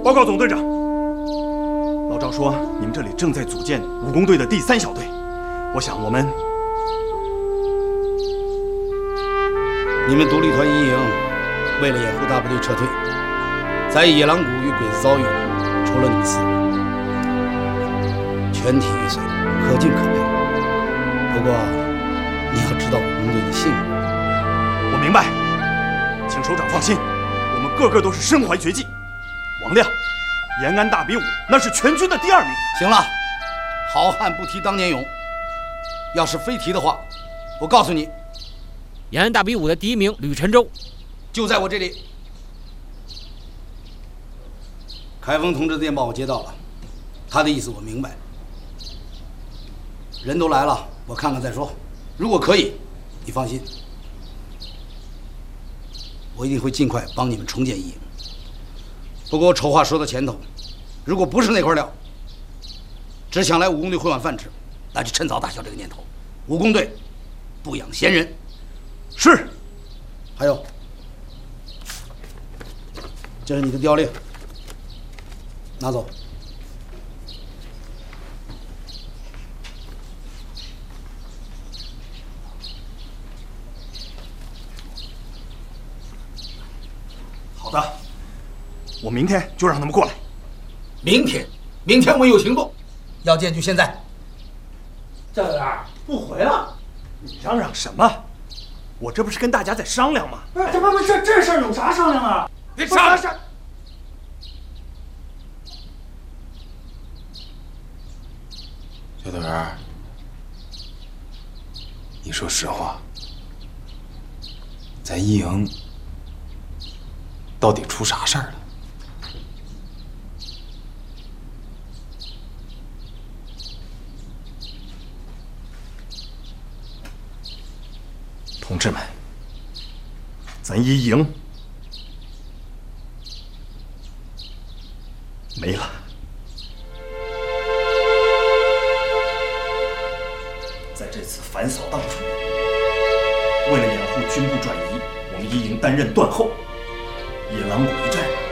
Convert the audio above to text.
报告总队长，老赵说你们这里正在组建武工队的第3小队，我想我们独立团1营为了掩护大部队撤退，在野狼谷与鬼子遭遇，除了你们4人，全体玉碎，可敬可悲。不过你要知道武工队的信誉。 我明白，请首长放心，我们个个都是身怀绝技。王亮，延安大比武那是全军的第2名。 行了，好汉不提当年勇。要是非提的话，我告诉你， 延安大比武的第1名吕晨舟就在我这里。开封同志的电报我接到了，他的意思我明白。人都来了，我看看再说。如果可以，你放心，我一定会尽快帮你们重建1营。不过我丑话说到前头，如果不是那块料，只想来武工队混碗饭吃，那就趁早打消这个念头。武工队不养闲人。 是。 还有，这是你的调令，拿走。 好的，我明天就让他们过来。 明天我们有行动，要见就现在。 赵队长不回了， 你嚷嚷什么？我这不是跟大家在商量吗？ 不是，这事儿有啥商量啊？ 别商量！ 小队员，你说实话，咱1营到底出啥事儿了？ 同志们，咱1营没了。在这次反扫当中，为了掩护军部转移，我们1营担任断后。野狼谷一战